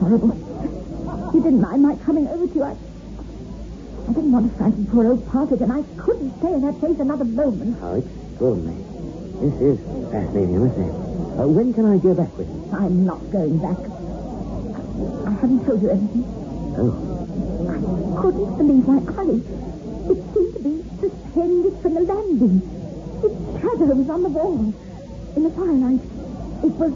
horrible. You didn't mind my coming over to you. I didn't want to frighten poor old Parker, and I couldn't stay in that place another moment. How extraordinary. This is fascinating, I must say. When can I go back with you? I'm not going back. I haven't told you anything. Oh. I couldn't believe my eyes. It seemed to be suspended from the landing. Its shadow was on the wall. In the firelight, it was